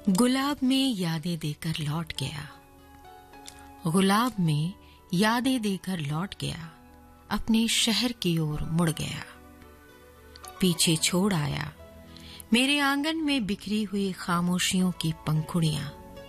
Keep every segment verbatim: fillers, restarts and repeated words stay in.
गुलाब में यादें देकर लौट गया, गुलाब में यादें देकर लौट गया, अपने शहर की ओर मुड़ गया। पीछे छोड़ आया मेरे आंगन में बिखरी हुई खामोशियों की पंखुड़ियां।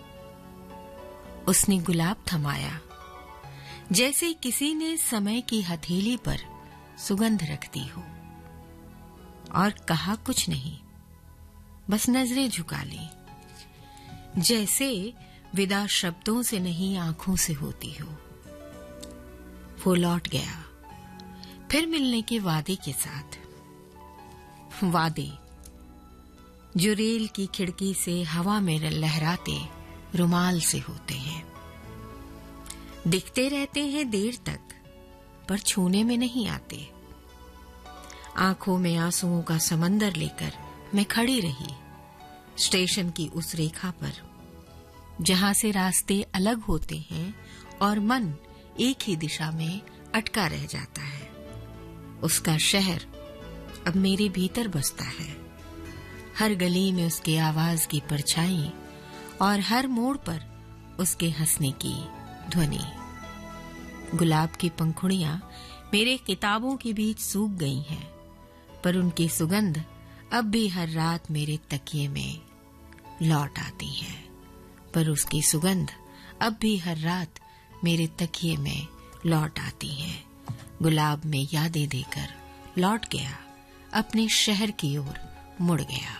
उसने गुलाब थमाया जैसे किसी ने समय की हथेली पर सुगंध रख दी हो, और कहा कुछ नहीं, बस नजरें झुका ली, जैसे विदा शब्दों से नहीं आंखों से होती हो। वो लौट गया फिर मिलने के वादे के साथ, वादे जो रेल की खिड़की से हवा में लहराते रुमाल से होते हैं। दिखते रहते हैं देर तक पर छूने में नहीं आते। आंखों में आंसुओं का समंदर लेकर मैं खड़ी रही स्टेशन की उस रेखा पर, जहां से रास्ते अलग होते हैं और मन एक ही दिशा में अटका रह जाता है। उसका शहर अब मेरे भीतर बसता है। हर गली में उसके आवाज की परछाई और हर मोड़ पर उसके हंसने की ध्वनि। गुलाब की पंखुड़ियां मेरे किताबों के बीच सूख गई हैं, पर उनकी सुगंध अब भी हर रात मेरे तकिए में लौट आती है। पर उसकी सुगंध अब भी हर रात मेरे तकिए में लौट आती है। गुलाब में यादें देकर लौट गया, अपने शहर की ओर मुड़ गया।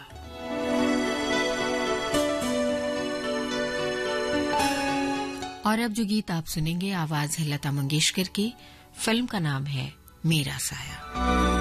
और अब जो गीत आप सुनेंगे, आवाज है लता मंगेशकर की। फिल्म का नाम है मेरा साया।